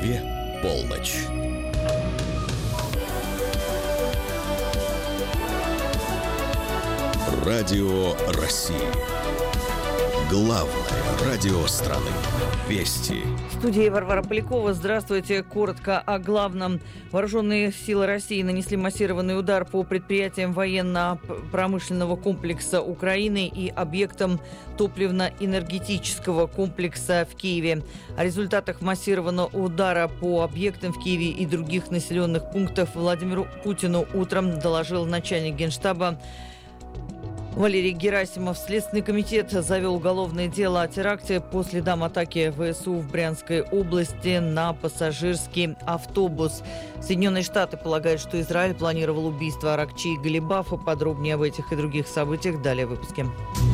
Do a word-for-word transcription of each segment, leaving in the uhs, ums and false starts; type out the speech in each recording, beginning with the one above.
Москве полночь. Радио России. Главное радио страны. Вести. В студии Варвара Полякова. Здравствуйте. Коротко о главном. Вооруженные силы России нанесли массированный удар по предприятиям военно-промышленного комплекса Украины и объектам топливно-энергетического комплекса в Киеве. О результатах массированного удара по объектам в Киеве и других населенных пунктах Владимиру Путину утром доложил начальник Генштаба Валерий Герасимов. Следственный комитет завел уголовное дело о теракте по следам атаки ВСУ в Брянской области на пассажирский автобус. Соединенные Штаты полагают, что Израиль планировал убийство Аракчи и Галибафа. Подробнее об этих и других событиях далее в выпуске.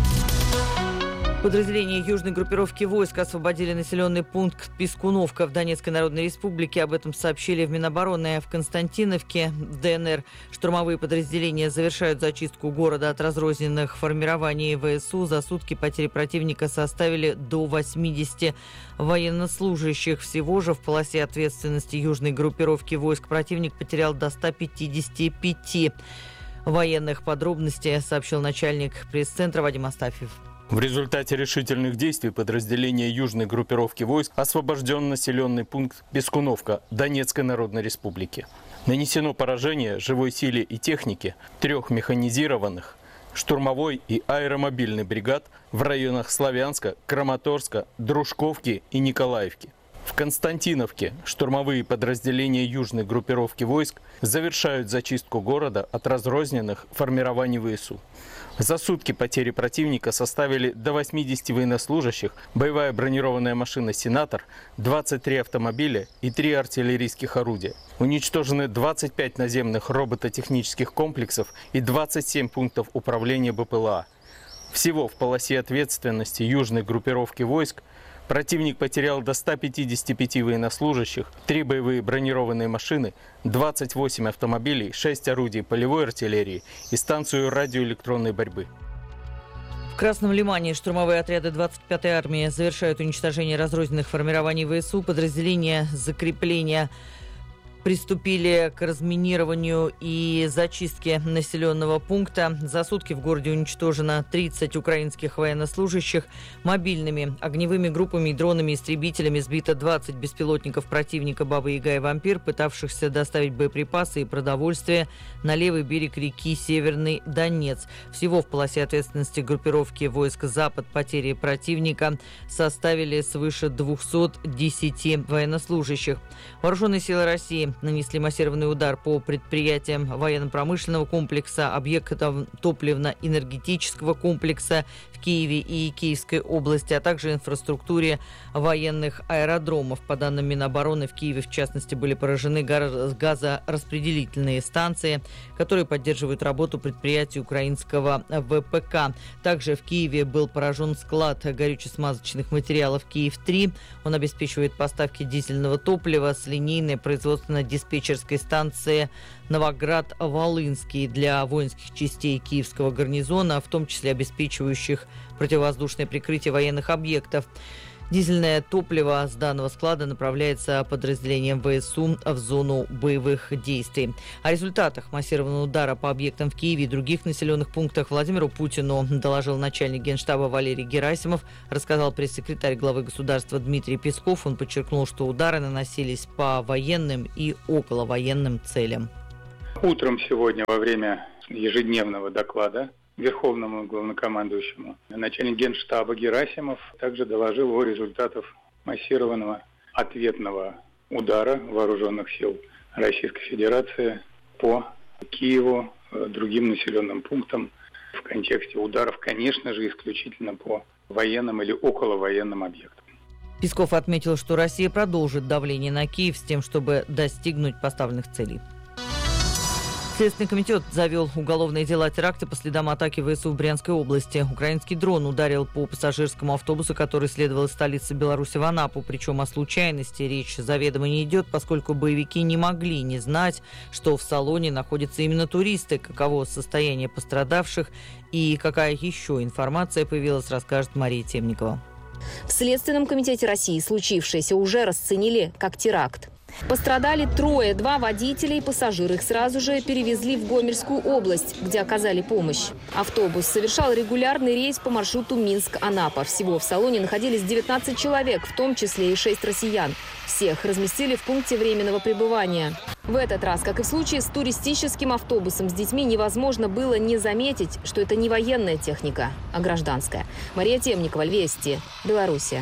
Подразделения южной группировки войск освободили населенный пункт Пискуновка в Донецкой Народной Республике. Об этом сообщили в Минобороны. В Константиновке, ДНР, штурмовые подразделения завершают зачистку города от разрозненных формирований ВСУ. За сутки потери противника составили до восьмидесяти военнослужащих. Всего же в полосе ответственности южной группировки войск противник потерял до ста пятидесяти пяти военных. Подробности сообщил начальник пресс-центра Вадим Астафьев. В результате решительных действий подразделения южной группировки войск освобожден населенный пункт Пискуновка Донецкой Народной Республики. Нанесено поражение живой силе и технике трех механизированных, штурмовой и аэромобильный бригад в районах Славянска, Краматорска, Дружковки и Николаевки. В Константиновке штурмовые подразделения южной группировки войск завершают зачистку города от разрозненных формирований ВСУ. За сутки потери противника составили до восьмидесяти военнослужащих, боевая бронированная машина «Сенатор», двадцать три автомобиля и три артиллерийских орудия. Уничтожены двадцать пять наземных робототехнических комплексов и двадцать семь пунктов управления БПЛА. Всего в полосе ответственности южной группировки войск противник потерял до ста пятидесяти пяти военнослужащих, три боевые бронированные машины, двадцать восемь автомобилей, шесть орудий полевой артиллерии и станцию радиоэлектронной борьбы. В Красном Лимане штурмовые отряды двадцать пятой армии завершают уничтожение разрозненных формирований ВСУ. Подразделения закрепления приступили к разминированию и зачистке населенного пункта. За сутки в городе уничтожено тридцать украинских военнослужащих. Мобильными огневыми группами и дронами-истребителями сбито двадцать беспилотников противника «Баба-Яга» и «Вампир», пытавшихся доставить боеприпасы и продовольствие на левый берег реки Северный Донец. Всего в полосе ответственности группировки войск «Запад» потери противника составили свыше двухсот десяти военнослужащих. Вооруженные силы России нанесли массированный удар по предприятиям военно-промышленного комплекса, объектам топливно-энергетического комплекса в Киеве и Киевской области, а также инфраструктуре военных аэродромов. По данным Минобороны, в Киеве, в частности, были поражены газораспределительные станции, которые поддерживают работу предприятий украинского ВПК. Также в Киеве был поражен склад горюче-смазочных материалов «Киев-три». Он обеспечивает поставки дизельного топлива с линейной производственно-диспетчерской станции Новоград-Волынский для воинских частей Киевского гарнизона, в том числе обеспечивающих противовоздушное прикрытие военных объектов. Дизельное топливо с данного склада направляется подразделением ВСУ в зону боевых действий. О результатах массированного удара по объектам в Киеве и других населенных пунктах Владимиру Путину доложил начальник Генштаба Валерий Герасимов, рассказал пресс-секретарь главы государства Дмитрий Песков. Он подчеркнул, что удары наносились по военным и околовоенным целям. Утром сегодня во время ежедневного доклада Верховному главнокомандующему начальник Генштаба Герасимов также доложил о результатах массированного ответного удара вооруженных сил Российской Федерации по Киеву, другим населенным пунктам в контексте ударов, конечно же, исключительно по военным или околовоенным объектам. Песков отметил, что Россия продолжит давление на Киев с тем, чтобы достигнуть поставленных целей. Следственный комитет завел уголовное дело о теракте по следам атаки ВСУ в Брянской области. Украинский дрон ударил по пассажирскому автобусу, который следовал из столицы Беларуси в Анапу. Причем о случайности речь заведомо не идет, поскольку боевики не могли не знать, что в салоне находятся именно туристы. Каково состояние пострадавших и какая еще информация появилась, расскажет Мария Темникова. В Следственном комитете России случившееся уже расценили как теракт. Пострадали трое, два водителя и пассажир. Их сразу же перевезли в Гомельскую область, где оказали помощь. Автобус совершал регулярный рейс по маршруту Минск-Анапа. Всего в салоне находились девятнадцать человек, в том числе и шесть россиян. Всех разместили в пункте временного пребывания. В этот раз, как и в случае с туристическим автобусом с детьми, невозможно было не заметить, что это не военная техника, а гражданская. Мария Темникова, Вести, Белоруссия.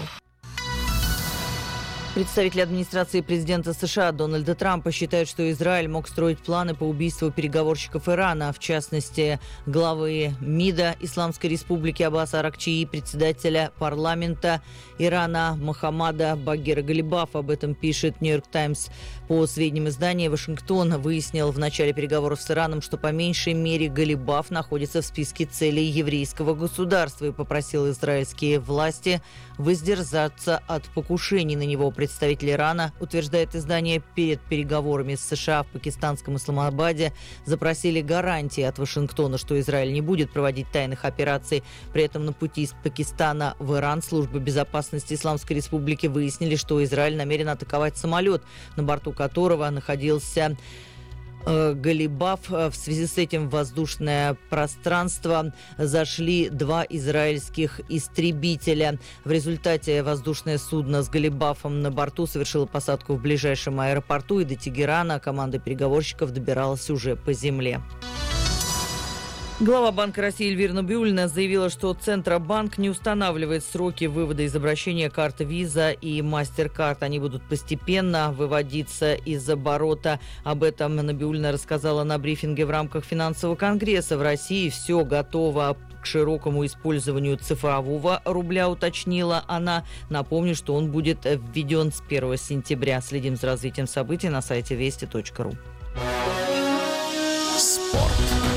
Представитель администрации президента США Дональда Трампа считает, что Израиль мог строить планы по убийству переговорщиков Ирана, в частности, главы МИДа Исламской Республики Аббаса Аракчи и председателя парламента Ирана Мохаммада Багира Галибафа. Об этом пишет «Нью-Йорк Таймс». По сведениям издания, Вашингтон выяснил в начале переговоров с Ираном, что по меньшей мере Галибаф находится в списке целей еврейского государства и попросил израильские власти воздержаться от покушений на него. Представитель Ирана, утверждает издание, перед переговорами с США в пакистанском Исламабаде запросили гарантии от Вашингтона, что Израиль не будет проводить тайных операций. При этом на пути из Пакистана в Иран службы безопасности Исламской Республики выяснили, что Израиль намерен атаковать самолет, на борту которого находился Галибаф. В связи с этим в воздушное пространство зашли два израильских истребителя. В результате воздушное судно с Галибафом на борту совершило посадку в ближайшем аэропорту, и до Тегерана команда переговорщиков добиралась уже по земле. Глава Банка России Эльвира Набиуллина заявила, что Центробанк не устанавливает сроки вывода из обращения карты Visa и MasterCard. Они будут постепенно выводиться из оборота. Об этом Набиуллина рассказала на брифинге в рамках финансового конгресса. В России все готово к широкому использованию цифрового рубля, уточнила она. Напомню, что он будет введен с первого сентября. Следим за развитием событий на сайте вести точка ру. Спорт.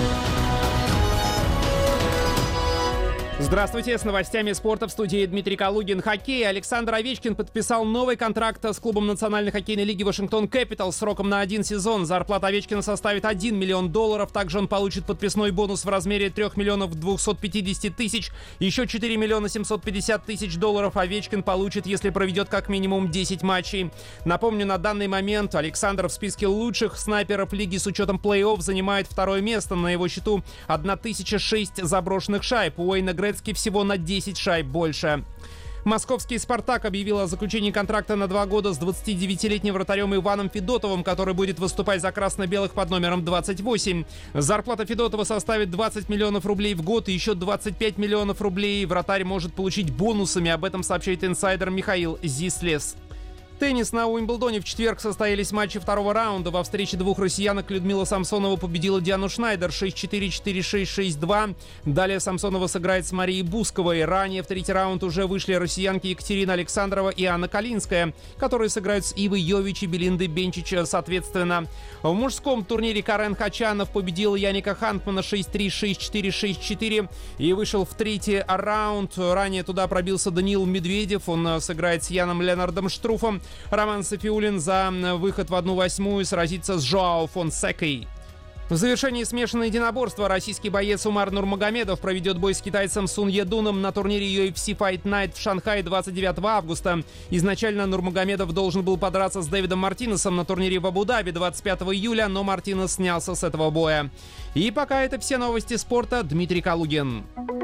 Здравствуйте, с новостями спорта в студии Дмитрий Калугин. Хоккей. Александр Овечкин подписал новый контракт с клубом Национальной хоккейной лиги Вашингтон Кэпитал сроком на один сезон. Зарплата Овечкина составит один миллион долларов. Также он получит подписной бонус в размере три миллиона двести пятьдесят тысяч. Еще четыре миллиона семьсот пятьдесят тысяч долларов Овечкин получит, если проведет как минимум десять матчей. Напомню, на данный момент Александр в списке лучших снайперов лиги с учетом плей-офф занимает второе место. На его счету тысяча шесть заброшенных шайб. У Уэйна Грецки всего на десять шайб больше. Московский «Спартак» объявил о заключении контракта на два года с двадцатидевятилетним вратарем Иваном Федотовым, который будет выступать за красно-белых под номером двадцать восемь. Зарплата Федотова составит двадцать миллионов рублей в год и еще двадцать пять миллионов рублей вратарь может получить бонусами. Об этом сообщает инсайдер Михаил Зислес. Теннис. На Уимблдоне в четверг состоялись матчи второго раунда. Во встрече двух россиянок Людмила Самсонова победила Диану Шнайдер шесть четыре, четыре шесть, шесть два. Далее Самсонова сыграет с Марией Бусковой. Ранее в третий раунд уже вышли россиянки Екатерина Александрова и Анна Калинская, которые сыграют с Ивой Йович и Белиндой Бенчич соответственно. В мужском турнире Карен Хачанов победил Яника Хантмана шесть три, шесть четыре, шесть четыре и вышел в третий раунд. Ранее туда пробился Даниил Медведев. Он сыграет с Яном Ленардом Штруфом. Роман Софиулин за выход в одну восьмую сразится с Жоао Фонсекой. В завершении смешанного единоборства российский боец Умар Нурмагомедов проведет бой с китайцем Сун Едуном на турнире ю эф си Fight Night в Шанхае двадцать девятого августа. Изначально Нурмагомедов должен был подраться с Дэвидом Мартинесом на турнире в Абу-Даби двадцать пятого июля, но Мартинес снялся с этого боя. И пока это все новости спорта. Дмитрий Калугин.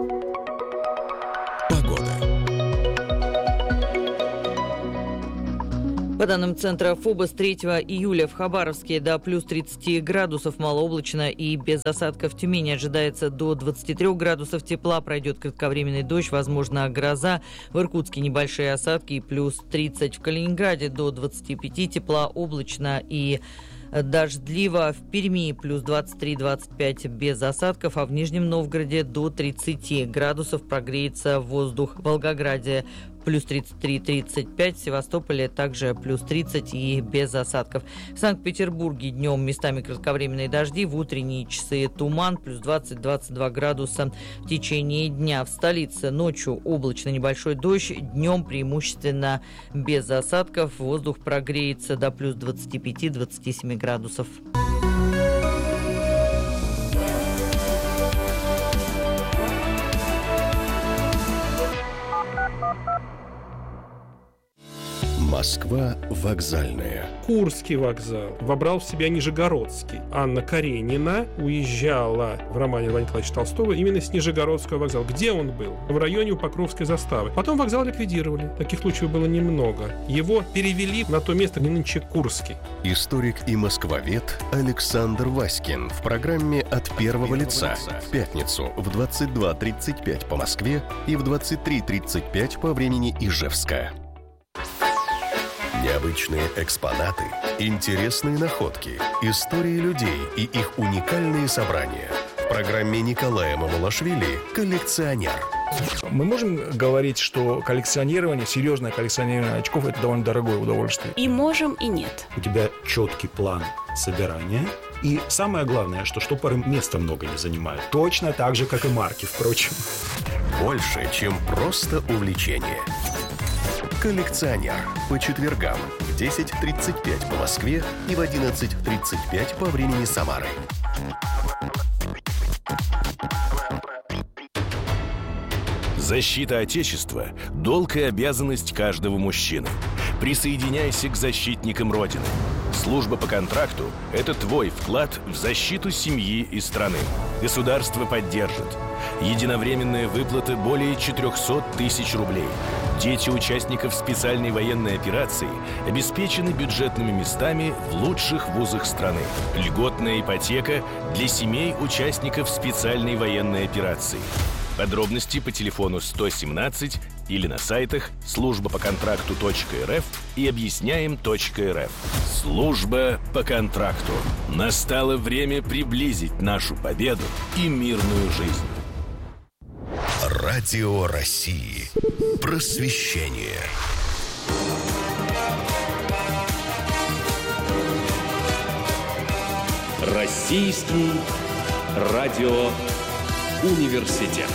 Погода. По данным Центра ФОБОС, третьего июля в Хабаровске до плюс тридцати градусов, малооблачно и без осадков. В Тюмени ожидается до двадцати трёх градусов тепла, пройдет кратковременный дождь, возможно гроза. В Иркутске небольшие осадки и плюс тридцать. В Калининграде до двадцати пяти тепла, облачно и дождливо. В Перми плюс двадцать три - двадцать пять без осадков, а в Нижнем Новгороде до тридцати градусов прогреется воздух. В Волгограде плюс тридцать три - тридцать пять, в Севастополе также плюс тридцать и без осадков. В Санкт-Петербурге днем местами кратковременные дожди, в утренние часы туман, плюс двадцать - двадцать два градуса в течение дня. В столице ночью облачно, небольшой дождь, днем преимущественно без осадков, воздух прогреется до плюс двадцати пяти - двадцати семи градусов. Москва вокзальная. Курский вокзал вобрал в себя Нижегородский. Анна Каренина уезжала в романе Льва Николаевича Толстого именно с Нижегородского вокзала. Где он был? В районе у Покровской заставы. Потом вокзал ликвидировали. Таких случаев было немного. Его перевели на то место, где нынче Курский. Историк и москвовед Александр Васькин в программе «От первого лица» в пятницу в двадцать два тридцать пять по Москве и в двадцать три тридцать пять по времени Ижевска. Необычные экспонаты, интересные находки, истории людей и их уникальные собрания. В программе Николая Мамулашвили «Коллекционер». Мы можем говорить, что коллекционирование, серьезное коллекционирование очков – это довольно дорогое удовольствие? И можем, и нет. У тебя четкий план собирания. И самое главное, что штопоры места много не занимают. Точно так же, как и марки, впрочем. Больше, чем просто увлечение. «Коллекционер» по четвергам в десять тридцать пять по Москве и в одиннадцать тридцать пять по времени Самары. Защита Отечества – долг и обязанность каждого мужчины. Присоединяйся к защитникам Родины. Служба по контракту – это твой вклад в защиту семьи и страны. Государство поддержит. Единовременная выплата более четыреста тысяч рублей. Дети участников специальной военной операции обеспечены бюджетными местами в лучших вузах страны. Льготная ипотека для семей участников специальной военной операции. Подробности по телефону сто семнадцать или на сайтах служба по контракту точка эр эф и объясняем точка эр эф. Служба по контракту. Настало время приблизить нашу победу и мирную жизнь. Радио России. Просвещение. Российский радиоуниверситет.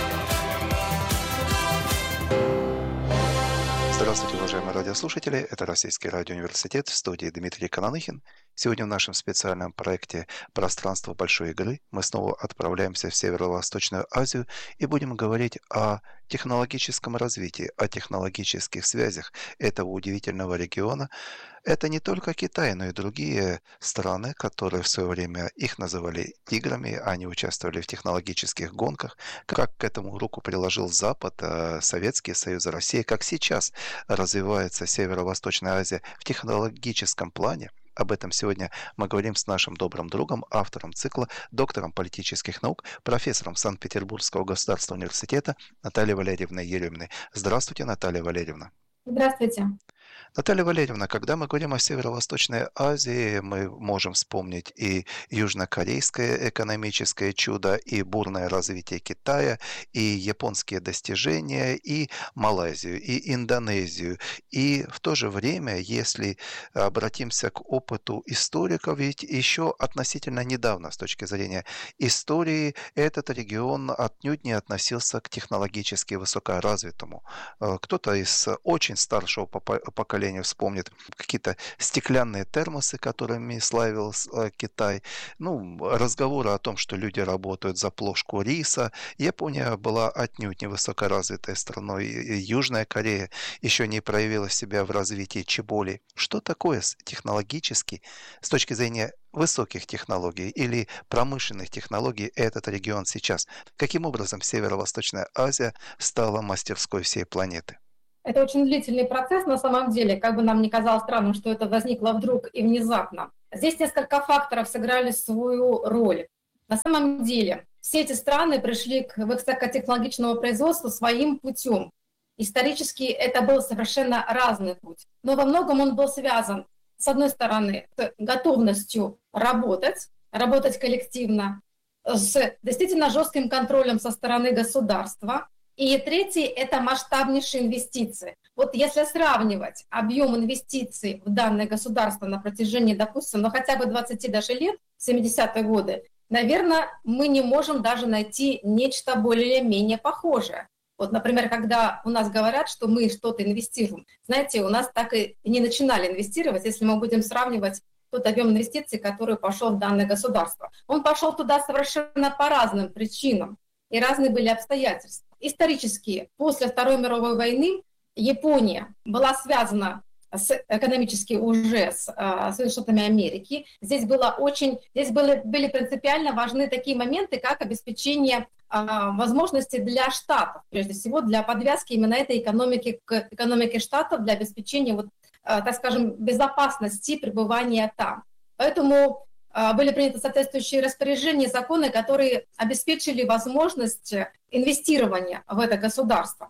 Здравствуйте, уважаемые радиослушатели. Это Российский радиоуниверситет, в студии Дмитрий Кананыхин. Сегодня в нашем специальном проекте «Пространство большой игры» мы снова отправляемся в Северо-Восточную Азию и будем говорить о технологическом развитии, о технологических связях этого удивительного региона. Это не только Китай, но и другие страны, которые в свое время их называли тиграми, они участвовали в технологических гонках. Как к этому руку приложил Запад, Советский Союз, Россия, как сейчас развивается Северо-Восточная Азия в технологическом плане. Об этом сегодня мы говорим с нашим добрым другом, автором цикла, доктором политических наук, профессором Санкт-Петербургского государственного университета Натальей Валерьевной Ереминой. Здравствуйте, Наталья Валерьевна. Здравствуйте. Наталья Валерьевна, когда мы говорим о Северо-Восточной Азии, мы можем вспомнить и южнокорейское экономическое чудо, и бурное развитие Китая, и японские достижения, и Малайзию, и Индонезию. И в то же время, если обратимся к опыту историков, ведь еще относительно недавно, с точки зрения истории, этот регион отнюдь не относился к технологически высокоразвитому. Кто-то из очень старшего поколения вспомнит какие-то стеклянные термосы, которыми славился Китай. Ну, разговоры о том, что люди работают за плошку риса. Япония была отнюдь не высокоразвитой страной. И Южная Корея еще не проявила себя в развитии чеболи. Что такое технологически, с точки зрения высоких технологий или промышленных технологий этот регион сейчас? Каким образом Северо-Восточная Азия стала мастерской всей планеты? Это очень длительный процесс на самом деле, как бы нам ни казалось странным, что это возникло вдруг и внезапно. Здесь несколько факторов сыграли свою роль. На самом деле все эти страны пришли к высокотехнологичному производству своим путем. Исторически это был совершенно разный путь. Но во многом он был связан, с одной стороны, с готовностью работать, работать коллективно, с действительно жестким контролем со стороны государства. И третий – это масштабнейшие инвестиции. Вот если сравнивать объем инвестиций в данное государство на протяжении, допустим, ну хотя бы двадцати даже лет, семидесятые годы, наверное, мы не можем даже найти нечто более-менее похожее. Вот, например, когда у нас говорят, что мы что-то инвестируем, знаете, у нас так и не начинали инвестировать, если мы будем сравнивать тот объем инвестиций, который пошел в данное государство. Он пошел туда совершенно по разным причинам, и разные были обстоятельства. Исторически, после Второй мировой войны Япония была связана с, экономически уже с а, Соединенными Штатами Америки. Здесь, было очень, здесь были, были принципиально важны такие моменты, как обеспечение а, возможностей для штатов, прежде всего для подвязки именно этой экономики к экономике штатов, для обеспечения, вот, а, так скажем, безопасности пребывания там. Поэтому а, были приняты соответствующие распоряжения, законы, которые обеспечили возможность инвестирования в это государство.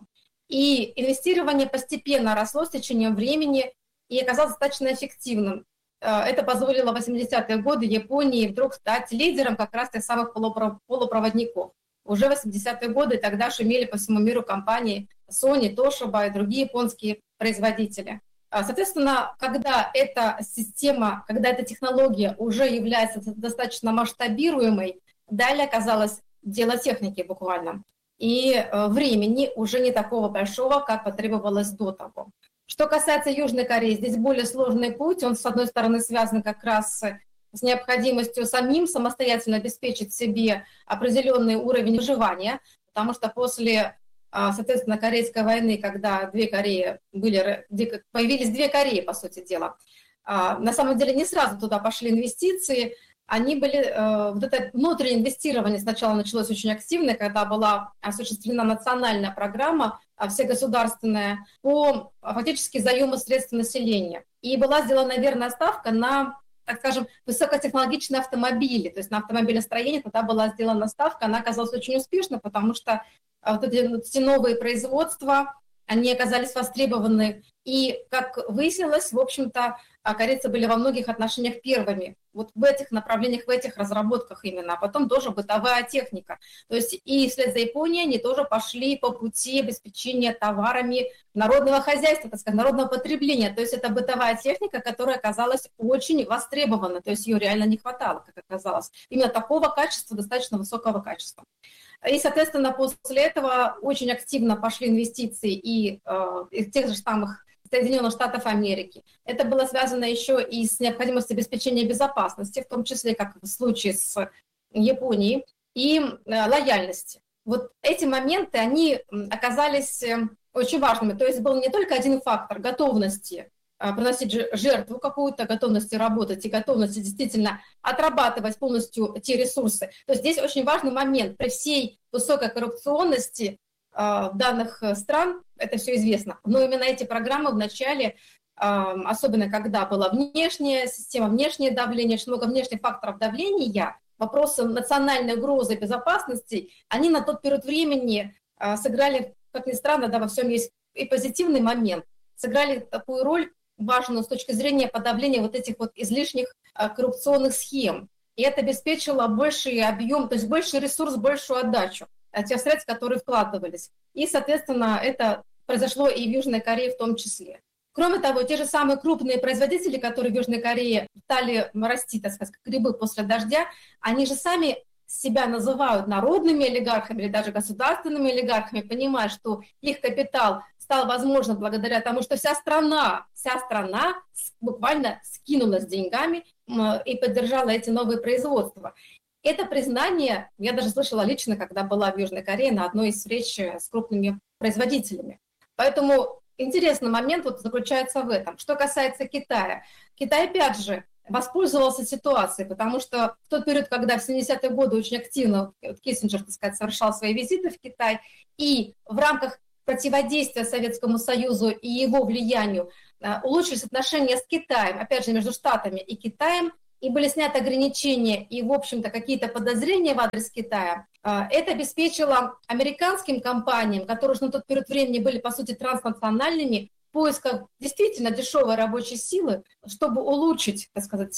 И инвестирование постепенно росло с течением времени и оказалось достаточно эффективным. Это позволило в восьмидесятые годы Японии вдруг стать лидером как раз тех самых полупроводников. Уже в восьмидесятые годы тогда шумели по всему миру компании Sony, Toshiba и другие японские производители. Соответственно, когда эта система, когда эта технология уже является достаточно масштабируемой, далее оказалось дело техники буквально. И времени уже не такого большого, как потребовалось до того. Что касается Южной Кореи, здесь более сложный путь. Он, с одной стороны, связан как раз с необходимостью самим самостоятельно обеспечить себе определенный уровень выживания, потому что после, соответственно, Корейской войны, когда две Кореи были, появились две Кореи, по сути дела, на самом деле не сразу туда пошли инвестиции. Они были, э, вот это внутреннее инвестирование сначала началось очень активно, когда была осуществлена национальная программа, всегосударственная, по фактически заему средств населения. И была сделана, наверное, ставка на, так скажем, высокотехнологичные автомобили. То есть на автомобилестроение тогда была сделана ставка, она оказалась очень успешной, потому что вот эти, эти новые производства, они оказались востребованы. И, как выяснилось, в общем-то, корейцы были во многих отношениях первыми вот в этих направлениях, в этих разработках именно, а потом тоже бытовая техника. То есть и вслед за Японией они тоже пошли по пути обеспечения товарами народного хозяйства, так сказать, народного потребления. То есть это бытовая техника, которая оказалась очень востребована, то есть ее реально не хватало, как оказалось. Именно такого качества, достаточно высокого качества. И, соответственно, после этого очень активно пошли инвестиции и э, из тех же самых Соединенных Штатов Америки. Это было связано еще и с необходимостью обеспечения безопасности, в том числе, как в случае с Японией, и э, лояльности. Вот эти моменты, они оказались очень важными. То есть был не только один фактор готовности э, приносить жертву какую-то, готовности работать и готовности действительно отрабатывать полностью те ресурсы. То есть здесь очень важный момент. При всей высокой коррупционности данных стран, это все известно. Но именно эти программы вначале, особенно когда была внешняя система, внешнее давление, очень много внешних факторов давления, вопросы национальной угрозы безопасности, они на тот период времени сыграли, как ни странно, да, во всем есть и позитивный момент, сыграли такую роль важную с точки зрения подавления вот этих вот излишних коррупционных схем. И это обеспечило больший объем, то есть больший ресурс, большую отдачу тех средств, которые вкладывались. И, соответственно, это произошло и в Южной Корее в том числе. Кроме того, те же самые крупные производители, которые в Южной Корее стали расти, так сказать, как грибы после дождя, они же сами себя называют народными олигархами или даже государственными олигархами, понимая, что их капитал стал возможным благодаря тому, что вся страна, вся страна буквально скинулась деньгами и поддержала эти новые производства. Это признание я даже слышала лично, когда была в Южной Корее на одной из встреч с крупными производителями. Поэтому интересный момент вот заключается в этом. Что касается Китая. Китай, опять же, воспользовался ситуацией, потому что в тот период, когда в семидесятые годы очень активно вот, Киссинджер, так сказать, совершал свои визиты в Китай, и в рамках противодействия Советскому Союзу и его влиянию улучшились отношения с Китаем, опять же, между Штатами и Китаем, и были сняты ограничения и, в общем-то, какие-то подозрения в адрес Китая, это обеспечило американским компаниям, которые на тот период времени были, по сути, транснациональными, в поисках действительно дешевой рабочей силы, чтобы улучшить, так сказать,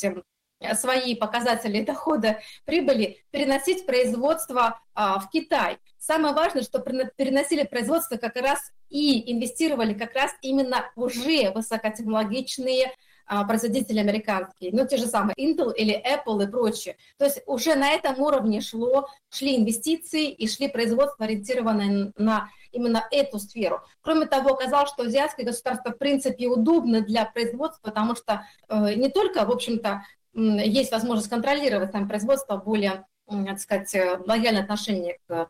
свои показатели дохода, прибыли, переносить производство в Китай. Самое важное, что переносили производство как раз и инвестировали как раз именно в уже высокотехнологичные производители американские, ну, те же самые Intel или Apple и прочее. То есть уже на этом уровне шло, шли инвестиции и шли производства, ориентированные на именно эту сферу. Кроме того, оказалось, что азиатские государства, в принципе, удобны для производства, потому что э, не только, в общем-то, есть возможность контролировать там производство более так сказать, лояльное отношение к,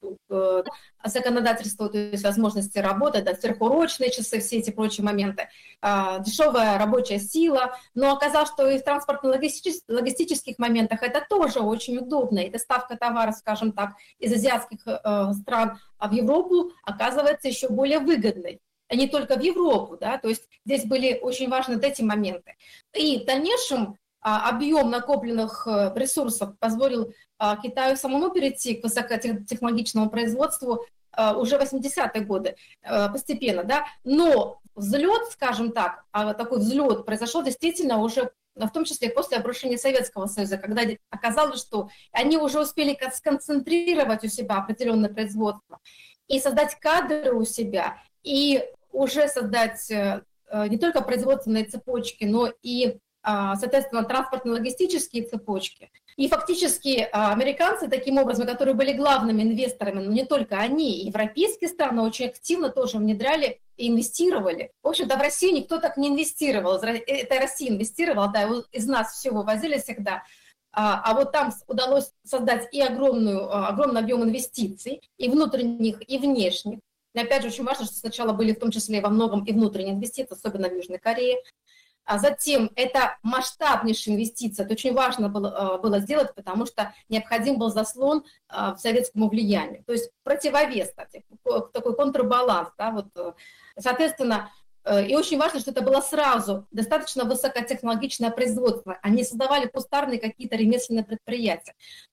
к законодательству, то есть возможности работы, да, сверхурочные часы, все эти прочие моменты, дешевая рабочая сила, но оказалось, что и в транспортно-логистических моментах это тоже очень удобно, и доставка товаров, скажем так, из азиатских стран в Европу оказывается еще более выгодной. А не только в Европу, да, то есть здесь были очень важны вот эти моменты. И в дальнейшем а, объем накопленных а, ресурсов позволил а, Китаю самому перейти к высокотехнологичному производству а, уже в восьмидесятые годы а, постепенно, да, но взлет, скажем так, а, такой взлет произошел действительно уже в том числе после обрушения Советского Союза, когда оказалось, что они уже успели сконцентрировать у себя определенное производство и создать кадры у себя, и уже создать не только производственные цепочки, но и, соответственно, транспортно-логистические цепочки. И фактически американцы, таким образом, которые были главными инвесторами, но не только они, европейские страны очень активно тоже внедряли и инвестировали. В общем-то, в Россию никто так не инвестировал. Это Россия инвестировала, да, из нас все вывозили всегда. А вот там удалось создать и огромную, огромный объем инвестиций, и внутренних, и внешних. И опять же, очень важно, что сначала были в том числе во многом и внутренние инвестиции, особенно в Южной Корее. А затем это масштабнейшие инвестиции. Это очень важно было, было сделать, потому что необходим был заслон к советскому влиянию. То есть противовес, кстати, такой контрбаланс. Да, вот. Соответственно, и очень важно, что это было сразу достаточно высокотехнологичное производство. Они создавали кустарные какие-то ремесленные предприятия.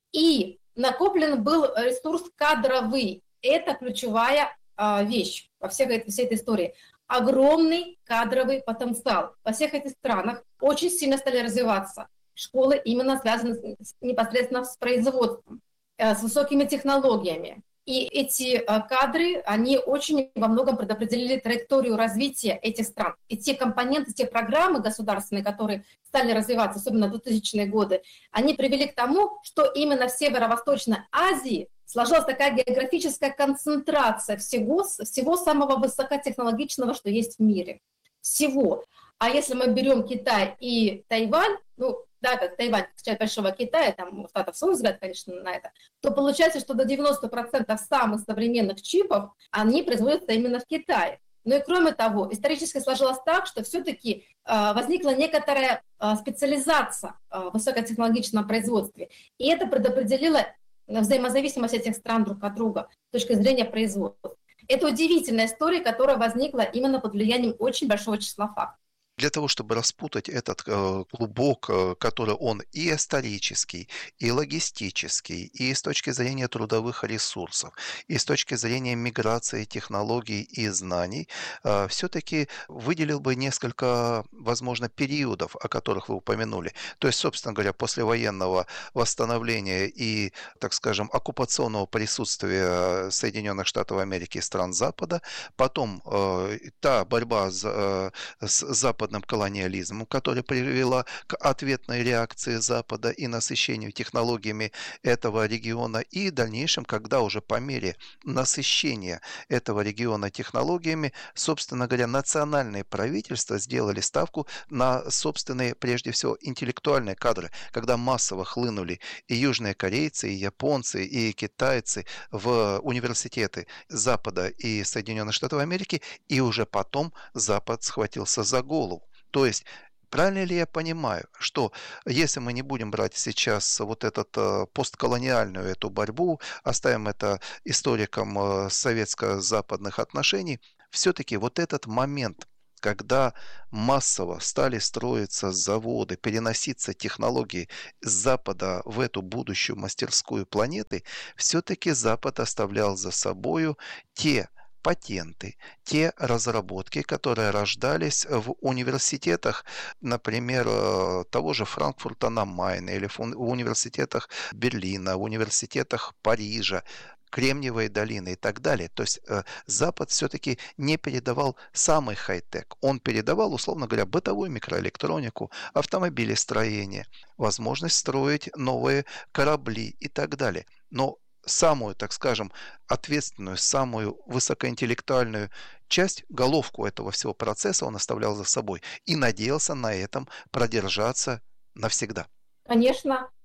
И накоплен был ресурс кадровый. Это ключевая вещь во всей этой, всей этой истории. Огромный кадровый потенциал. Во всех этих странах очень сильно стали развиваться школы, именно связанные с, непосредственно с производством, с высокими технологиями. И эти кадры, они очень во многом предопределили траекторию развития этих стран. И те компоненты, те программы государственные, которые стали развиваться, особенно в двухтысячные годы, они привели к тому, что именно в Северо-Восточной Азии сложилась такая географическая концентрация всего, всего самого высокотехнологичного, что есть в мире. Всего. А если мы берем Китай и Тайвань, ну, да, как Тайвань, часть большого Китая, там у Штатов свой взгляд, конечно, на это, то получается, что до девяноста процентов самых современных чипов, они производятся именно в Китае. Ну и кроме того, исторически сложилось так, что все-таки э, возникла некоторая э, специализация э, в высокотехнологичном производстве. И это предопределило взаимозависимость этих стран друг от друга с точки зрения производства. Это удивительная история, которая возникла именно под влиянием очень большого числа фактов. Для того, чтобы распутать этот э, клубок, э, который он и исторический, и логистический, и с точки зрения трудовых ресурсов, и с точки зрения миграции технологий и знаний, э, все-таки выделил бы несколько, возможно, периодов, о которых вы упомянули. То есть, собственно говоря, послевоенного восстановления и, так скажем, оккупационного присутствия Соединенных Штатов Америки и стран Запада, потом э, та борьба с, э, с Западом, колониализмом, которая привела к ответной реакции Запада и насыщению технологиями этого региона, и в дальнейшем, когда уже по мере насыщения этого региона технологиями, собственно говоря, национальные правительства сделали ставку на собственные, прежде всего, интеллектуальные кадры, когда массово хлынули и южные корейцы, и японцы, и китайцы в университеты Запада и Соединенных Штатов Америки, и уже потом Запад схватился за голову. То есть, правильно ли я понимаю, что если мы не будем брать сейчас вот эту постколониальную эту борьбу, оставим это историкам советско-западных отношений, все-таки вот этот момент, когда массово стали строиться заводы, переноситься технологии с Запада в эту будущую мастерскую планеты, все-таки Запад оставлял за собою те патенты, те разработки, которые рождались в университетах, например, того же Франкфурта на Майне, или в университетах Берлина, в университетах Парижа, Кремниевой долины и так далее. То есть Запад все-таки не передавал самый хай-тек. Он передавал, условно говоря, бытовую микроэлектронику, автомобилестроение, возможность строить новые корабли и так далее. Но самую, так скажем, ответственную, самую высокоинтеллектуальную часть, головку этого всего процесса он оставлял за собой и надеялся на этом продержаться навсегда. Конечно,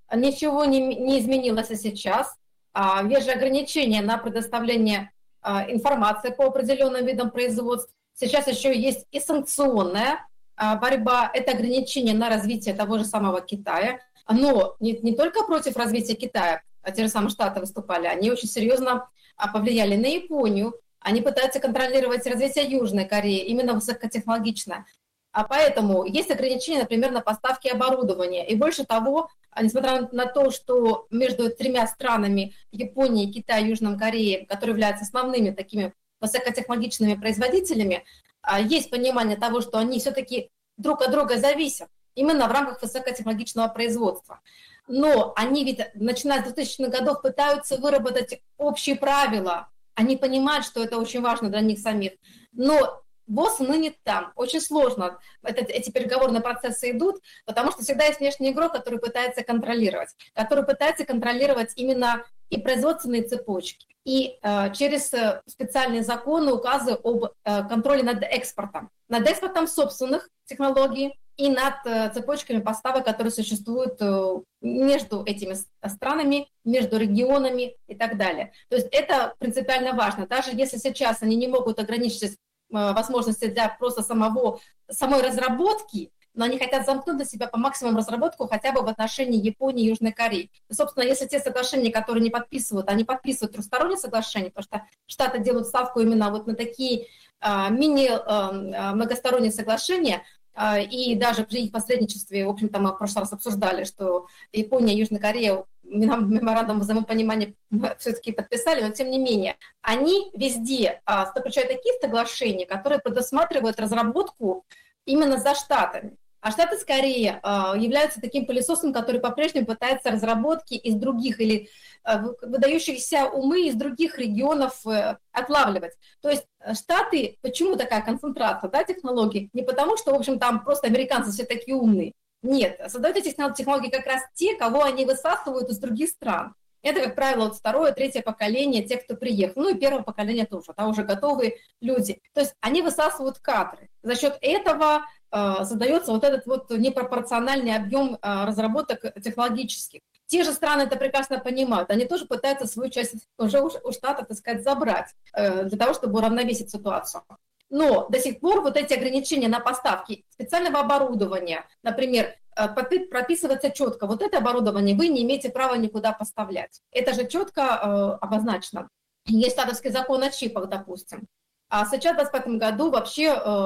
Ничего не, не изменилось и сейчас. А, есть же ограничения на предоставление а, информации по определенным видам производств. Сейчас еще есть и санкционная а, борьба, это ограничение на развитие того же самого Китая. Но не, не только против развития Китая, а те же самые Штаты выступали, они очень серьезно а, повлияли на Японию. Они пытаются контролировать развитие Южной Кореи, именно высокотехнологичное. А поэтому есть ограничения, например, на поставки оборудования. И больше того, несмотря на то, что между тремя странами, Японией, Китаем и Южной Кореей, которые являются основными такими высокотехнологичными производителями, есть понимание того, что они все-таки друг от друга зависят, именно в рамках высокотехнологичного производства. Но они ведь, начиная с двухтысячных годов, пытаются выработать общие правила. Они понимают, что это очень важно для них самих. Но босс ныне там. Очень сложно. Это, эти переговорные процессы идут, потому что всегда есть внешний игрок, который пытается контролировать, который пытается контролировать именно и производственные цепочки, и э, через специальные законы, указы об э, контроле над экспортом. Над экспортом собственных технологий и над э, цепочками поставок, которые существуют э, между этими странами, между регионами и так далее. То есть это принципиально важно. Даже если сейчас они не могут ограничить возможности для просто самого, самой разработки, но они хотят замкнуть на себя по максимуму разработку хотя бы в отношении Японии и Южной Кореи. И, собственно, если те соглашения, которые не подписывают, они подписывают трехсторонние соглашения, потому что Штаты делают ставку именно вот на такие а, мини-многосторонние а, соглашения, а, и даже при их посредничестве, в общем-то, мы в прошлый раз обсуждали, что Япония и Южная Корея меморандум взаимопонимания все-таки подписали, но тем не менее, они везде а, заключают такие соглашения, которые предусматривают разработку именно за Штатами. А Штаты скорее а, являются таким пылесосом, который по-прежнему пытается разработки из других или а, выдающихся умы из других регионов а, отлавливать. То есть Штаты, почему такая концентрация, да, технологий? Не потому, что, в общем, там просто американцы все такие умные. Нет, создают эти технологии как раз те, кого они высасывают из других стран. Это, как правило, вот второе, третье поколение, те, кто приехал. Ну и первое поколение тоже, да, уже готовые люди. То есть они высасывают кадры. За счет этого э, создается вот этот вот непропорциональный объем э, разработок технологических. Те же страны это прекрасно понимают. Они тоже пытаются свою часть уже у, у Штатов, так сказать, забрать э, для того, чтобы уравновесить ситуацию. Но до сих пор вот эти ограничения на поставки специального оборудования, например, прописывается четко, вот это оборудование вы не имеете права никуда поставлять. Это же четко э, обозначено. Есть штатовский закон о чипах, допустим. А сейчас в двадцать пятом году вообще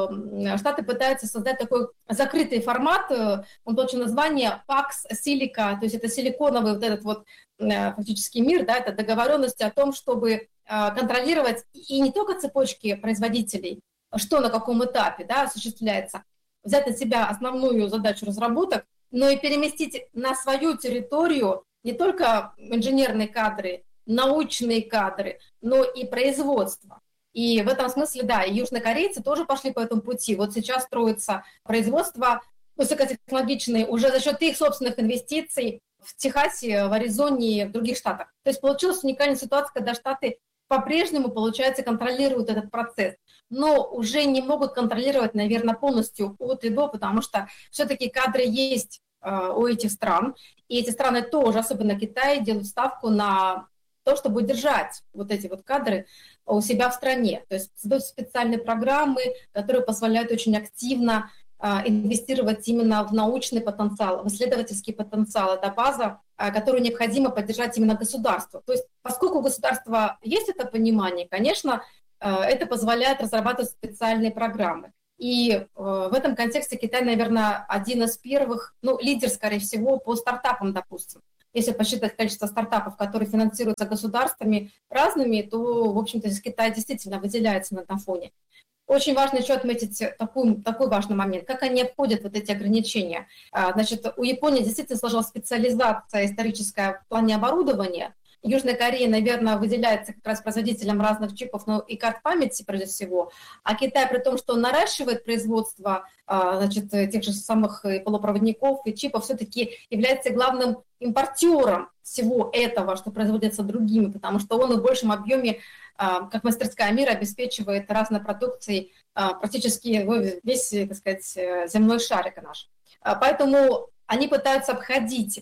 э, Штаты пытаются создать такой закрытый формат, э, он получил название Pax Silica, то есть это силиконовый вот этот вот э, фактически мир, да, это договоренности о том, чтобы э, контролировать и не только цепочки производителей, что на каком этапе, да, осуществляется, взять на себя основную задачу разработок, но и переместить на свою территорию не только инженерные кадры, научные кадры, но и производство. И в этом смысле, да, и южнокорейцы тоже пошли по этому пути. Вот сейчас строится производство высокотехнологичное уже за счет их собственных инвестиций в Техасе, в Аризоне и в других штатах. То есть получилась уникальная ситуация, когда Штаты по-прежнему, получается, контролируют этот процесс, но уже не могут контролировать, наверное, полностью от и до, потому что все-таки кадры есть э, у этих стран, и эти страны тоже, особенно Китай, делают ставку на то, чтобы удержать вот эти вот кадры у себя в стране. То есть создают специальные программы, которые позволяют очень активно э, инвестировать именно в научный потенциал, в исследовательский потенциал. Это база, которую необходимо поддержать именно государству. То есть, поскольку у государства есть это понимание, конечно, это позволяет разрабатывать специальные программы. И в этом контексте Китай, наверное, один из первых, ну, лидер, скорее всего, по стартапам, допустим. Если посчитать количество стартапов, которые финансируются государствами разными, то, в общем-то, здесь Китай действительно выделяется на этом фоне. Очень важно еще отметить такой, такой важный момент, как они обходят вот эти ограничения. Значит, у Японии действительно сложилась специализация историческая в плане оборудования. Южная Корея, наверное, выделяется как раз производителем разных чипов, но и карт памяти, прежде всего. А Китай, при том, что он наращивает производство, значит, тех же самых полупроводников и чипов, все-таки является главным импортером всего этого, что производится другими, потому что он в большем объеме, как мастерская мира, обеспечивает разной продукцией практически весь, так сказать, земной шарик наш. Поэтому они пытаются обходить вот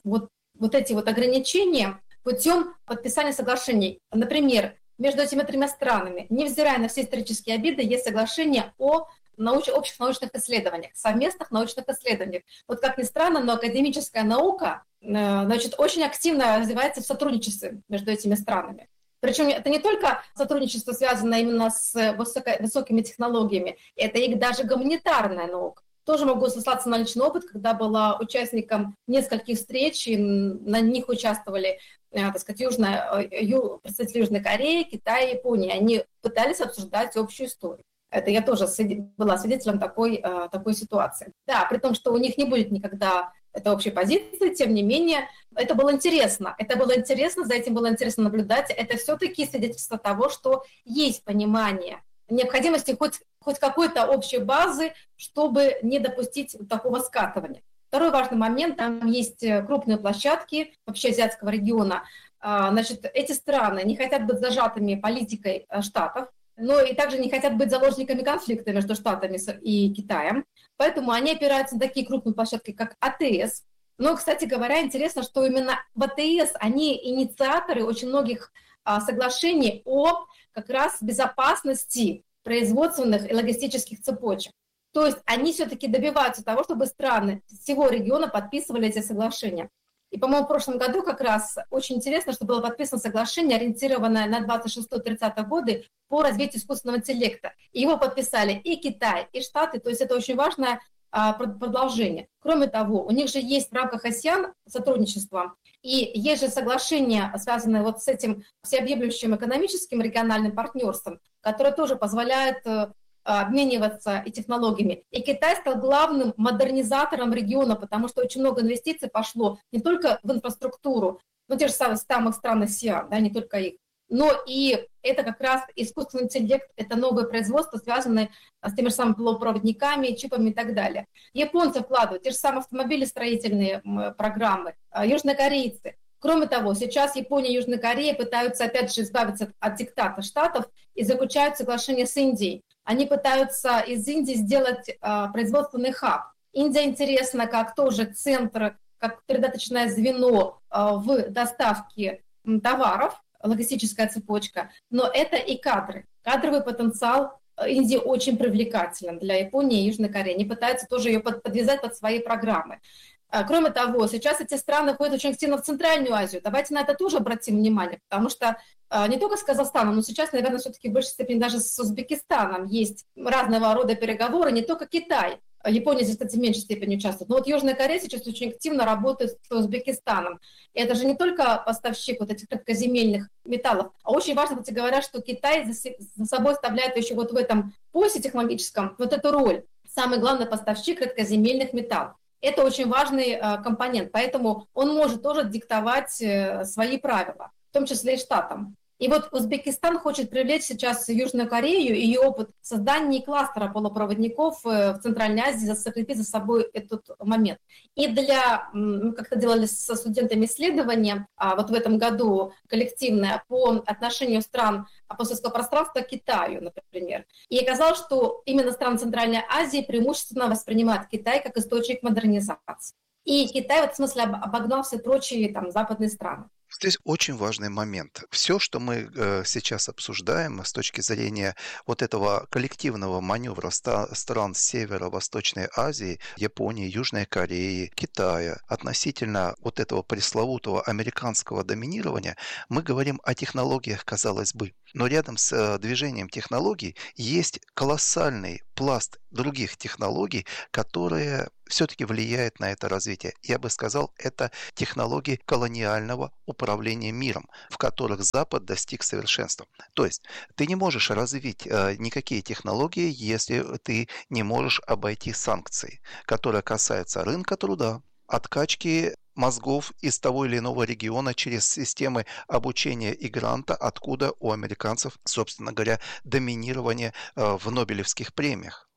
вот эти вот ограничения путем подписания соглашений. Например, между этими тремя странами, невзирая на все исторические обиды, есть соглашение о науч... общих научных исследованиях, совместных научных исследованиях. Вот как ни странно, но академическая наука, значит, очень активно развивается в сотрудничестве между этими странами. Причем это не только сотрудничество, связанное именно с высоко... высокими технологиями, это и даже гуманитарная наука. Тоже могу сослаться на личный опыт, когда была участником нескольких встреч, и на них участвовали, так сказать, Южная, ю, представители Южной Кореи, Китая и Японии. Они пытались обсуждать общую историю. Это я тоже была свидетелем такой, такой ситуации. Да, при том, что у них не будет никогда этой общей позиции, тем не менее, это было интересно. Это было интересно, за этим было интересно наблюдать. Это все-таки свидетельство того, что есть понимание необходимости хоть, хоть какой-то общей базы, чтобы не допустить такого скатывания. Второй важный момент, там есть крупные площадки вообще азиатского региона. Значит, эти страны не хотят быть зажатыми политикой Штатов, но и также не хотят быть заложниками конфликта между Штатами и Китаем. Поэтому они опираются на такие крупные площадки, как А Тэ Эс. Но, кстати говоря, интересно, что именно в А Тэ Эс они инициаторы очень многих соглашений о как раз безопасности производственных и логистических цепочек. То есть они все-таки добиваются того, чтобы страны всего региона подписывали эти соглашения. И, по-моему, в прошлом году как раз очень интересно, что было подписано соглашение, ориентированное на двадцать шестой-тридцатый годы по развитию искусственного интеллекта. И его подписали и Китай, и Штаты, то есть это очень важное а, продолжение. Кроме того, у них же есть в рамках АСЕАН сотрудничество, и есть же соглашение, связанное вот с этим всеобъемлющим экономическим региональным партнерством, которое тоже позволяет обмениваться и технологиями. И Китай стал главным модернизатором региона, потому что очень много инвестиций пошло не только в инфраструктуру, ну, те же самые самых стран АСЕАН, да, не только их, но и это как раз искусственный интеллект, это новое производство, связанное с теми же самыми полупроводниками, чипами и так далее. Японцы вкладывают те же самые автомобили, строительные программы, южнокорейцы. Кроме того, сейчас Япония и Южная Корея пытаются, опять же, избавиться от диктата Штатов и заключают соглашение с Индией. Они пытаются из Индии сделать э, производственный хаб. Индия интересна как тоже центр, как передаточное звено э, в доставке э, товаров, логистическая цепочка, но это и кадры. Кадровый потенциал Индии очень привлекателен для Японии и Южной Кореи. Они пытаются тоже ее под, подвязать под свои программы. Кроме того, сейчас эти страны ходят очень активно в Центральную Азию. Давайте на это тоже обратим внимание, потому что не только с Казахстаном, но сейчас, наверное, все-таки в большей степени даже с Узбекистаном есть разного рода переговоры, не только Китай. Япония здесь, кстати, в меньшей степени участвует. Но вот Южная Корея сейчас очень активно работает с Узбекистаном. И это же не только поставщик вот этих редкоземельных металлов, а очень важно, кстати говоря, что Китай за собой оставляет еще вот в этом поясе технологическом вот эту роль. Самый главный поставщик редкоземельных металлов. Это очень важный э, компонент, поэтому он может тоже диктовать э, свои правила, в том числе и Штатам. И вот Узбекистан хочет привлечь сейчас Южную Корею и ее опыт создания кластера полупроводников в Центральной Азии, закрепить за собой этот момент. И для, мы как-то делали со студентами исследования, вот в этом году коллективное, по отношению стран постсоветского пространства к Китаю, например. И оказалось, что именно страны Центральной Азии преимущественно воспринимают Китай как источник модернизации. И Китай в этом смысле обогнал все прочие там, западные страны. Здесь очень важный момент. Все, что мы э, сейчас обсуждаем с точки зрения вот этого коллективного маневра ста- стран Северо-Восточной Азии, Японии, Южной Кореи, Китая, относительно вот этого пресловутого американского доминирования, мы говорим о технологиях, казалось бы. Но рядом с э, движением технологий есть колоссальный пласт других технологий, которые все-таки влияют на это развитие. Я бы сказал, это технологии колониального управления миром, в которых Запад достиг совершенства. То есть ты не можешь развить э, никакие технологии, если ты не можешь обойти санкции, которые касаются рынка труда, откачки мозгов из того или иного региона через системы обучения и гранта, откуда у американцев, собственно говоря, доминирование э, в Нобелевских премиях.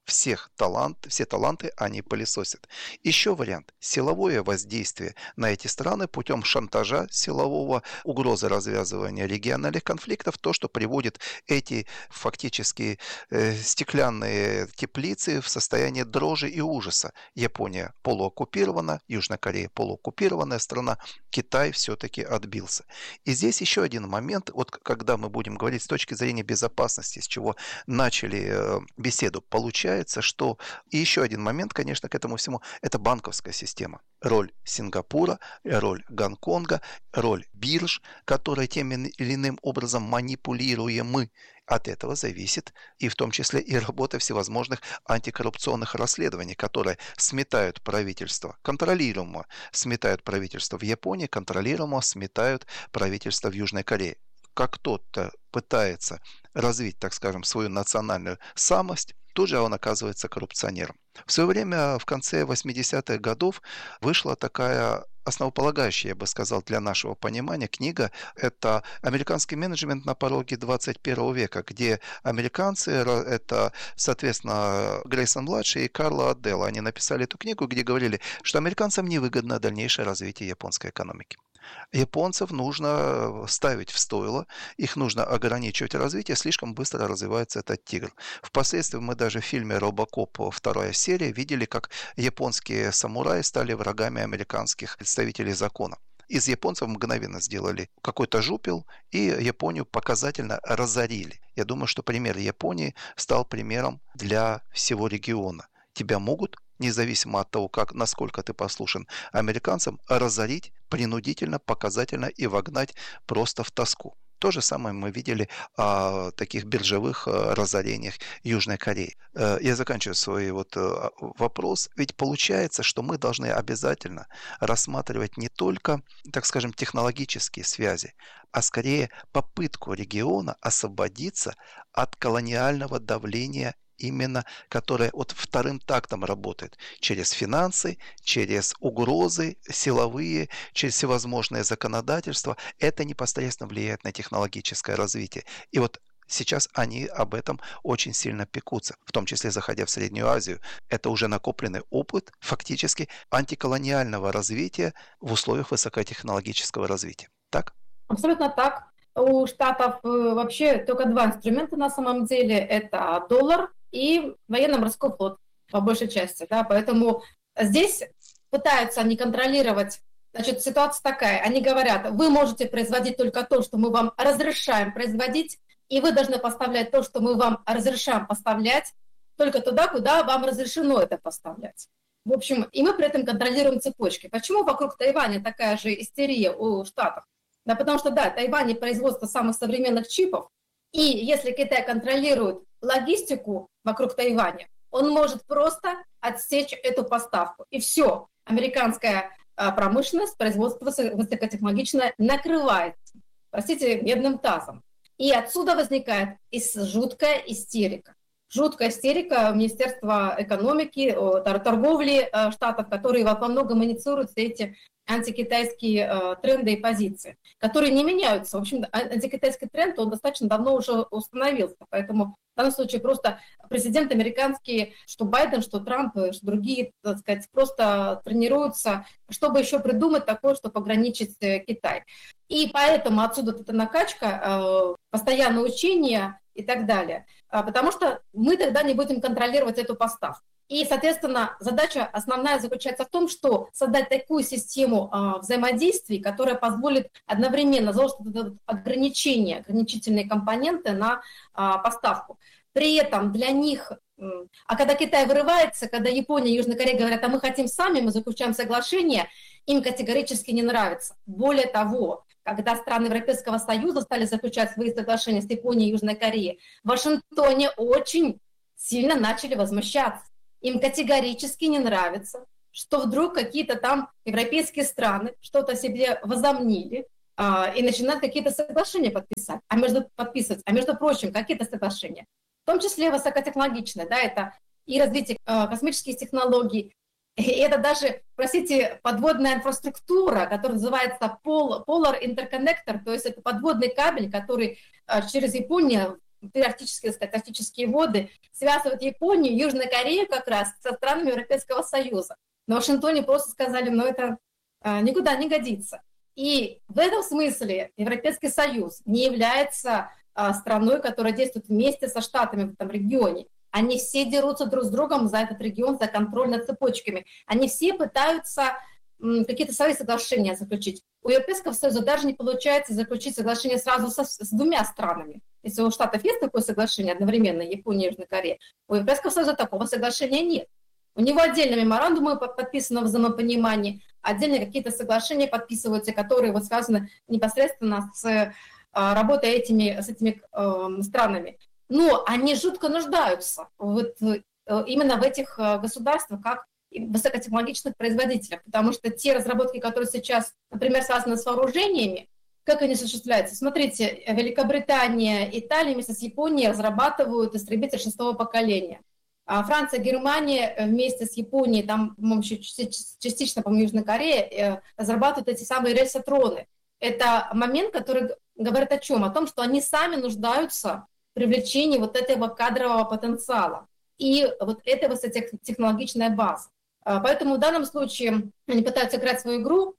всех талант, все таланты они пылесосят. Еще вариант – силовое воздействие на эти страны путем шантажа силового, угрозы развязывания региональных конфликтов, то, что приводит эти фактически э, стеклянные теплицы в состояние дрожи и ужаса. Япония полуоккупирована, Южная Корея полуоккупированная страна, Китай все-таки отбился. И здесь еще один момент, вот когда мы будем говорить с точки зрения безопасности, с чего начали э, беседу, получается, что и еще один момент, конечно, к этому всему, это банковская система. Роль Сингапура, роль Гонконга, роль бирж, которые тем или иным образом манипулируемы. От этого зависит и в том числе и работа всевозможных антикоррупционных расследований, которые сметают правительство, контролируемо сметают правительство в Японии, контролируемо сметают правительство в Южной Корее. Как кто-то пытается развить, так скажем, свою национальную самость, тут же он оказывается коррупционером. В свое время, в конце восьмидесятых годов, вышла такая основополагающая, я бы сказал, для нашего понимания книга. Это «Американский менеджмент на пороге двадцать первого века», где американцы, это, соответственно, Грейсон-младший и Карло Адделло, они написали эту книгу, где говорили, что американцам невыгодно дальнейшее развитие японской экономики. Японцев нужно ставить в стойло, их нужно ограничивать развитие, слишком быстро развивается этот тигр. Впоследствии мы даже в фильме «Робокоп» вторая серия видели, как японские самураи стали врагами американских представителей закона. Из японцев мгновенно сделали какой-то жупел и Японию показательно разорили. Я думаю, что пример Японии стал примером для всего региона. Тебя могут, независимо от того, как, насколько ты послушен американцам, разорить принудительно, показательно и вогнать просто в тоску. То же самое мы видели о таких биржевых разорениях Южной Кореи. Я заканчиваю свой вот вопрос. Ведь получается, что мы должны обязательно рассматривать не только, так скажем, технологические связи, а скорее попытку региона освободиться от колониального давления, именно которая вот вторым тактом работает через финансы, через угрозы силовые, через всевозможные законодательства. Это непосредственно влияет на технологическое развитие. И вот сейчас они об этом очень сильно пекутся, в том числе заходя в Среднюю Азию. Это уже накопленный опыт фактически антиколониального развития в условиях высокотехнологического развития. Так? Абсолютно так. У Штатов вообще только два инструмента на самом деле. Это доллар и военно-морской флот, по большей части. Да? Поэтому здесь пытаются они контролировать. Значит, ситуация такая. Они говорят, вы можете производить только то, что мы вам разрешаем производить, и вы должны поставлять то, что мы вам разрешаем поставлять, только туда, куда вам разрешено это поставлять. В общем, и мы при этом контролируем цепочки. Почему вокруг Тайваня такая же истерия у Штатов? Да, потому что, да, Тайвань производство самых современных чипов, и если Китай контролирует логистику вокруг Тайваня, он может просто отсечь эту поставку. И все, американская промышленность, производство высокотехнологичное накрывается, простите, медным тазом. И отсюда возникает жуткая истерика. Жуткая истерика Министерства экономики, торговли Штатов, которые во многом инициируют все эти антикитайские э, тренды и позиции, которые не меняются. В общем, антикитайский тренд, он достаточно давно уже установился, поэтому в данном случае просто президент американский, что Байден, что Трамп, что другие, так сказать, просто тренируются, чтобы еще придумать такое, чтобы ограничить э, Китай. И поэтому отсюда эта накачка, э, постоянное учение и так далее, э, потому что мы тогда не будем контролировать эту поставку. И, соответственно, задача основная заключается в том, что создать такую систему а, взаимодействий, которая позволит одновременно заложить ограничения, ограничительные компоненты на а, поставку. При этом для них, а когда Китай вырывается, когда Япония и Южная Корея говорят, а мы хотим сами, мы заключаем соглашение, им категорически не нравится. Более того, когда страны Европейского Союза стали заключать свои соглашения с Японией и Южной Кореей, в Вашингтоне очень сильно начали возмущаться. Им категорически не нравится, что вдруг какие-то там европейские страны что-то себе возомнили а, и начинают какие-то соглашения подписать, а между, подписывать. А между прочим, какие-то соглашения, в том числе высокотехнологичные, да, это и развитие а, космических технологий, и это даже, простите, подводная инфраструктура, которая называется Polar Interconnector, то есть это подводный кабель, который а, через Японию арктические, так сказать, арктические воды, связывают Японию и Южную Корею как раз со странами Европейского Союза. На Вашингтоне просто сказали, ну это а, никуда не годится. И в этом смысле Европейский Союз не является а, страной, которая действует вместе со Штатами в этом регионе. Они все дерутся друг с другом за этот регион, за контроль над цепочками. Они все пытаются м, какие-то свои соглашения заключить. У Европейского Союза даже не получается заключить соглашение сразу со, с двумя странами. Если у Штатов есть такое соглашение одновременно, Япония и Южная Корея, у Европейского Союза такого соглашения нет. У него отдельно меморандумы подписаны в взаимопонимании, отдельно какие-то соглашения подписываются, которые вот связаны непосредственно с а, работой этими, с этими э, странами. Но они жутко нуждаются вот, именно в этих государствах, как высокотехнологичных производителях, потому что те разработки, которые сейчас, например, связаны с вооружениями, как они осуществляются? Смотрите, Великобритания, Италия вместе с Японией разрабатывают истребитель шестого поколения. А Франция, Германия вместе с Японией, там, по-моему, еще частично, по-моему, Южная Корея, разрабатывают эти самые рельсотроны. Это момент, который говорит о чем? О том, что они сами нуждаются в привлечении вот этого кадрового потенциала и вот этой высокотехнологичной базы. Поэтому в данном случае они пытаются играть свою игру.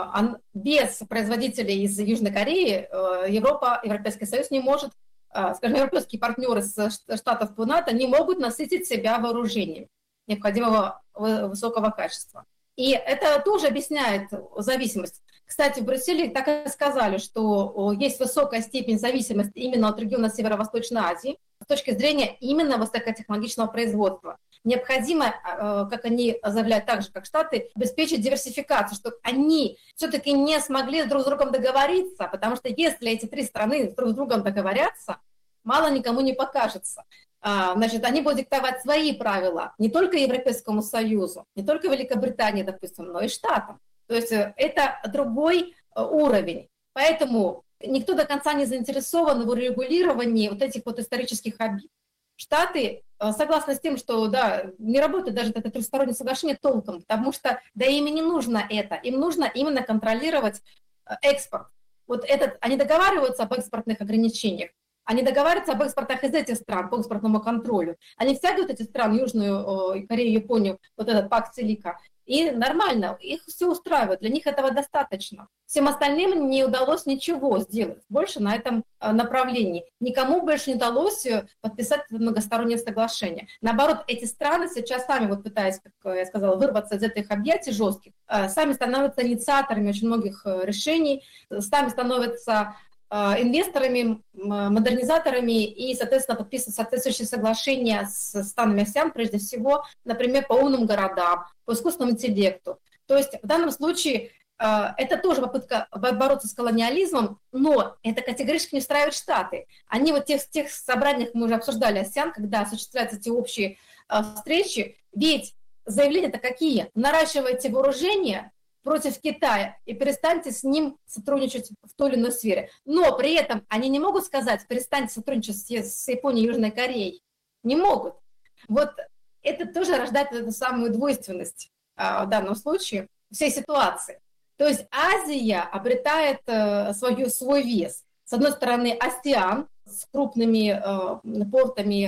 Без производителей из Южной Кореи Европа, Европейский Союз не может, скажем, европейские партнеры из штатов по НАТО не могут насытить себя вооружением необходимого высокого качества. И это тоже объясняет зависимость. Кстати, в Брюсселе так и сказали, что есть высокая степень зависимости именно от региона Северо-Восточной Азии с точки зрения именно высокотехнологичного производства. Необходимо, как они заявляют, так же, как Штаты, обеспечить диверсификацию, чтобы они все-таки не смогли друг с другом договориться, потому что если эти три страны друг с другом договорятся, мало никому не покажется. Значит, они будут диктовать свои правила не только Европейскому Союзу, не только Великобритании, допустим, но и Штатам. То есть это другой уровень. Поэтому никто до конца не заинтересован в урегулировании вот этих вот исторических обид. Штаты согласны с тем, что да, не работает даже это трехстороннее соглашение толком, потому что да им и не нужно это. Им нужно именно контролировать экспорт. Вот этот, они договариваются об экспортных ограничениях, они договариваются об экспортах из этих стран по экспортному контролю. Они втягивают эти страны, Южную Корею, Японию, вот этот пакт Целика. И нормально, их все устраивает, для них этого достаточно. Всем остальным не удалось ничего сделать больше на этом направлении. Никому больше не удалось подписать многостороннее соглашение. Наоборот, эти страны сейчас сами, вот пытаясь, как я сказала, вырваться из этих объятий жестких, сами становятся инициаторами очень многих решений, сами становятся инвесторами, модернизаторами и, соответственно, подписывают соответствующие соглашения с странами АСЕАН, прежде всего, например, по умным городам, по искусственному интеллекту. То есть в данном случае это тоже попытка бороться с колониализмом, но это категорически не устраивает Штаты. Они вот в тех, тех собраниях, мы уже обсуждали АСЕАН, когда осуществляются эти общие встречи, ведь заявления-то какие? Наращивайте вооружение против Китая и перестаньте с ним сотрудничать в той или иной сфере. Но при этом они не могут сказать, перестаньте сотрудничать с Японией и Южной Кореей. Не могут. Вот это тоже рождает эту самую двойственность а, в данном случае всей ситуации. То есть Азия обретает а, свою, свой вес. С одной стороны, АСЕАН с крупными а, портами,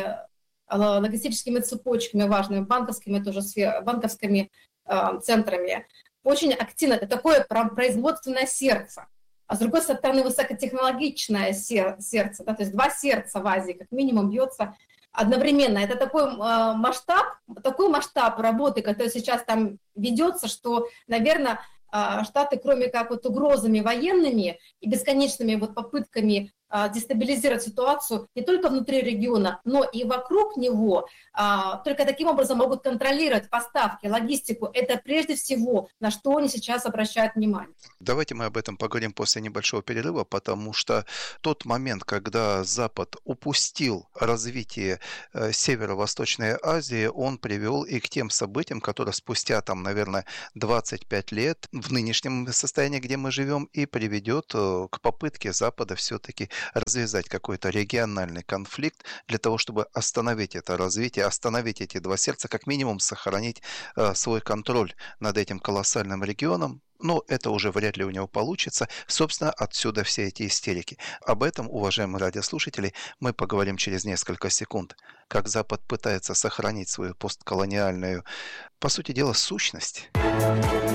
а, логистическими цепочками важными, банковскими, тоже сфер, банковскими а, центрами, очень активно, это такое производственное сердце. А с другой стороны, высокотехнологичное сердце, да, то есть два сердца в Азии как минимум бьется одновременно. Это такой э, масштаб, такой масштаб работы, который сейчас там ведется, что, наверное, э, Штаты, кроме как вот угрозами военными и бесконечными вот попытками э, дестабилизировать ситуацию не только внутри региона, но и вокруг него, э, только таким образом могут контролировать поставки, логистику. Это прежде всего, на что они сейчас обращают внимание. Давайте мы об этом поговорим после небольшого перерыва, потому что тот момент, когда Запад упустил развитие э, Северо-Восточной Азии, он привел и к тем событиям, которые спустя, там, наверное, двадцать пять лет в нынешнем состоянии, где мы живем, и приведет э, к попытке Запада все-таки развязать какой-то региональный конфликт для того, чтобы остановить это развитие, остановить эти два сердца, как минимум сохранить э, свой контроль над этим колоссальным регионом. Но это уже вряд ли у него получится. Собственно, отсюда все эти истерики. Об этом, уважаемые радиослушатели, мы поговорим через несколько секунд. Как Запад пытается сохранить свою постколониальную, по сути дела, сущность.